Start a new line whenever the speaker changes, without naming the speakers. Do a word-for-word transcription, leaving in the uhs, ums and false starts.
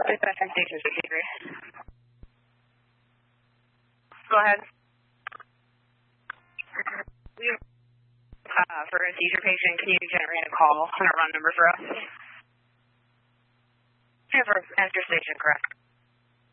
Dispatcher Station sixty-three. Go ahead. We have, uh, for a seizure patient, can you generate a call and a run number for us? Yeah, for Enter Station, correct.